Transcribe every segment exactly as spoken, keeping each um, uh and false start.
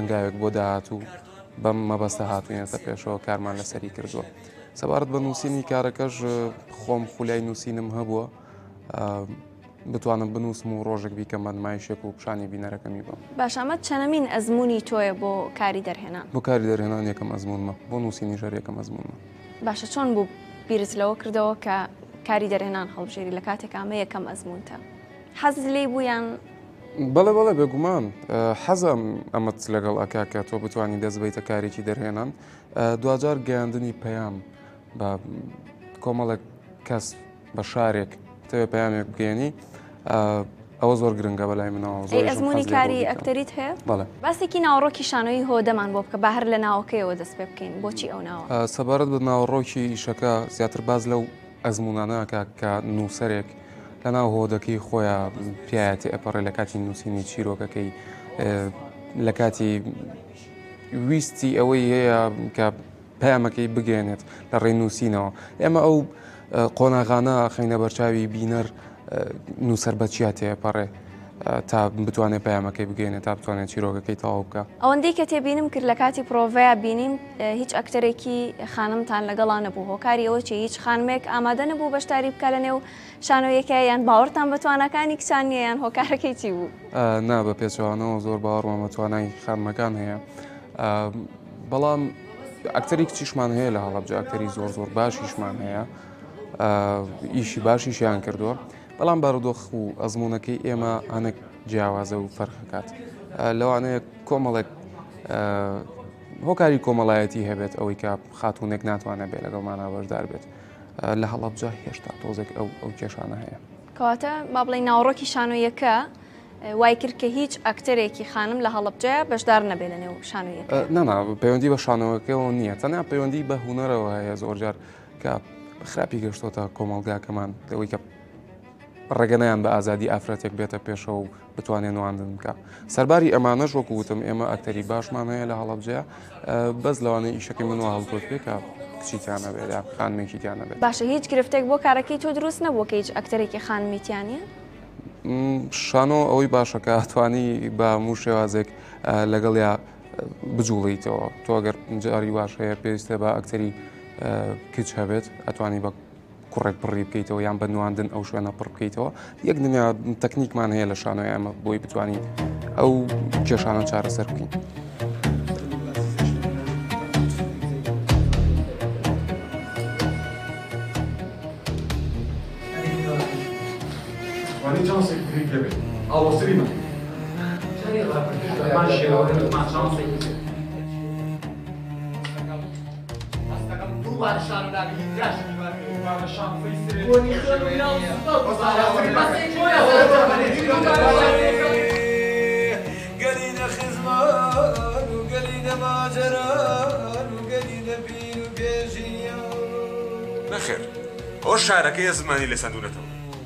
ئەنگاوێک بۆ داهاتوو بەم مەبەستە هاتووینەتە پێشەوە کارمان لەسەری کردووە. سەبارەت بە نووسینی کارەکەش خۆم خولای نووسینم هەبووە بتوانم بنووسم و ڕۆژێک بیکەم بە نمایشێک و پیشانی بینەرەکەمی بم. باش ئەمە چەندەمین ئەزموونی تۆیە بۆ کاری دەرهێنان؟ بۆ کاری دەرهێنان یەکەم ئەزموونمە، بۆ نووسینی ژەر یەکەم ئەزموونمە. باشە چۆن بوو بیرت لەوە کردەوە کە کاری دەرهێنان هەڵبژێری لە کاتێک ئەمە یەکەم ئەزموونتە؟ حەزت لێی بوویان؟ بەڵێ بەڵێ بێگومان حەزم ئەمەت لەگەڵ ئەکا کە تۆ بتوانانی دەست بێتە کارێکی دەرهێنان. دوجار گەیاندنی پەیام بە کۆمەڵێک کەس بە شارێک تەوێ پەیامێک بگەێنی ئەوە زۆر گرنگە بەلای منەوە. ئەزموونی کاری ئەکتەریت هەیە؟ بەڵێ. باسێکی ناوڕۆکی شانۆیی هۆدەمان بۆ بکە با هەر لە ناوەکەیەوە دەست پێ بکەین. بۆچی ئەو ناوە؟ سەبارەت بە ناوڕۆکی ئیشەکە زیاتر باز لەو ئەزموونانەکە کە نووسەرێک لە ناو هۆدەکەی خۆیان پیاەتی ئەپەڕێ لە کاتی نووسینی چیرۆکەکەی لە کاتی ویستی ئەوەی هەیە کە پەیامەکەی بگەێنێت لە ڕێی نووسینەوە. ئێمە ئەو قۆناغانە خەینە بەرچاوی بینەر نووسەر بە چیا تێپەڕێ تا بتوانێت پەیامەکەی بگەێنێت تا بتوانێت چیرۆکەکەی تەواو بکە. ئەوەندەی کە تێبینم کرد لە کاتی پرۆڤەیە بینیم هیچ ئەکتەرێکی خانمتان لەگەڵا نەبوو. هۆکاری ئەوە چی هیچ خانمێک ئامادە نەبوو بەشداری بکە لە نێو شانۆیەکە یان باوەڕتان بە توانەکانی کچانیە یان هۆکارەکەی چی بوو؟ نا بە پێچەوانەوە زۆر باوەڕمان بە توانای خانمەکان هەیە. بەڵام ئەکتەری کچیشمان هەیە لە هەڵەبجە، ئەکتەری زۆر زۆر باشیشمان هەیە، ئیشی باشیشیان کردووە. بەڵام بارودۆخ و ئەزموونەکەی ئێمە هەنێک جیاوازە و فەرقەکات. لەوانەیە کۆمەڵێک هۆکاری کۆمەڵایەتی هەبێت ئەوەی کە خاتوونێک ناتوانێت بێت لەگەڵمانە بەشدار بێت. لە هەڵەبجە هێشتا تۆزێک ئەو ئەو کێشانە هەیە. کەواتە با بڵێ ناوڕۆکی شانۆیەکە وای کرد کە هیچ ئەکتەرێکی خانم لە هەڵەبجەیە بەشدار نەبێت لە نێو شانۆیەکە. نەنا پەیوەندی بە شانۆیەکەەوە نییە، تەنیا پەیوەندی بە هونەرەوە هەیە زۆرجار کە خراپی گەشتۆتە کۆمەڵگاکەمان لەوەی کە ڕێگەنیان بە ئازادی ئافرەتێک بێتە پێشەوە و بتوانێت نواندن بکە. سەرباری ئەمانەش وەکو وتم ئێمە ئەکتەری باشمان هەیە لە هەڵەبجەیە بەس لەوانەیە ئیشەکەی منەوە هەڵتۆت پێکە کچیتیانە بێت یا خانمێکیتیانە بێت. باشە هیچ گرفتێک بۆ کارەکەی تۆ دروست نەبووە کە هیچ ئەکتەرێکی خانمیتیانە؟ شانۆ ئەوەی باشەکە ئەتوانی بە هەموو شێوازێک لەگەڵ یا بجوڵیتەوە. تۆ ئەگەر جاری باش هەیە پێویستە بە ئەکتەری کچ هەبێت ئەتوانی بە کوڕێک پڕی بکەیتەوە یان بە نواندن ئەو شوێنە پڕ بکەیتەوە. یەک دنیا تەکنیکمان هەیە لە شانۆی ئەمە بۆی بتوانین ئەو کێشانە چارەسەر بکەین. قلينا خزمان وقلينا ماجران وقلينا بين وبيجيا نخير هو الشعر كي زماني لسندونته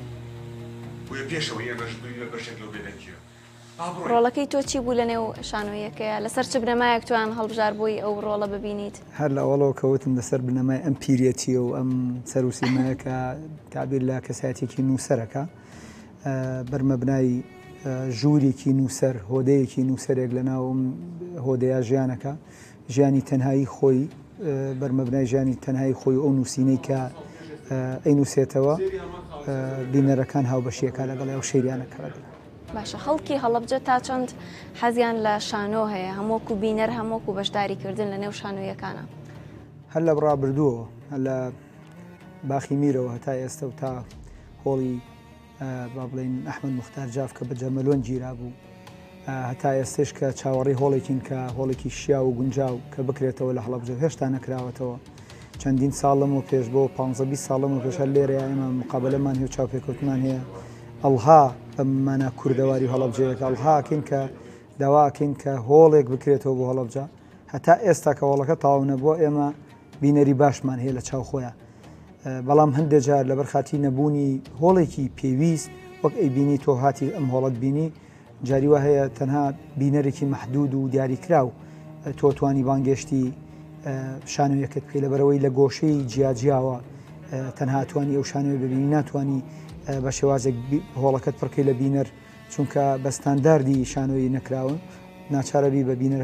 ويا بيشا ويا باش بيا باش لو بينكيا ڕۆڵەکەی تۆ چی بوو لە نێو شانۆیەکەیە لەسەر چ بنەمایەک توان هەڵبژار بووی ئەو ڕۆڵە ببینیت؟ هەر لە ئەوڵەوە کەوتم لەسەر بنەمای ئەم پیرەتیە و ئەم سەروسیمایەکە تابیر لە کەسایەتێکی نووسەرەکە بەرمەبنای ژوورێکی نووسەر هۆدەیەکی نووسەرێک لە ناو هۆدەیە ژیانەکە ژیانی تەنهایی خۆی بەرمەبنای ژیانی تەنهایی خۆی ئەو نووسینەی کە ئەینووسێتەوە بینەرەکان هاوبەشیەکە لەگەڵ ئەو شەیریانەکەڕێت. باشە خەڵکی هەڵەبجە تا چەند حەزیان لە شانۆ هەیە هەمووکو بینەر هەمووکو بەشداریکردن لە نێو شانۆیەکانە؟ هەر لە بڕابردووە هەر لە باخی میرەوە هەتا ئێستا و تا هۆڵی با بڵێن ئەحمەد موختار جاف کە بە جەمەلۆن گیرا بوو هەتا ئێستش کە چاوەڕی هۆڵێکین کە هۆڵێکی شیا و گونجاو کە بکرێتەوە لە هەڵەبجە هێشتا نەکراوەتەوە. چەندین ساڵم و پێش بۆ پانزە بیست ساڵم و پێش هەر لێرە ئێمە مقابلەمان هەیە و چاوپێکەوتمان هەیە ئەڵها بەمانە کوردەواری هەڵەبجەیەکە ئەڵهاکەین کە داواکەین کە هۆڵێک بکرێتەوە بۆ هەڵەبجە هەتا ئێستا کە هۆڵەکە تەواو نەبووە ئێمە بینەری باشمان هەیە لە چاو خۆیان. بەڵام هەندێک جار لەبەر خاتی نەبوونی هۆڵێکی پێویست وەک ئەی بینی تۆ هاتی ئەم هۆڵەت بینی جاری وە هەیە تەنها بینەرێکی مەحدود و دیاریکراو تۆ توانی بانگێشتی شانۆیەکەت بکەی لەبەرەوەی لە گۆشەی جیاجیاوە تەنها توانی ئەو شانۆی ببینی ناتوانی بە شێوازێک هۆڵەکەت پڕکەی لە بینەر چونکە بە ستانداردی شانۆیی نەکراون ناچارەبی بە بینەر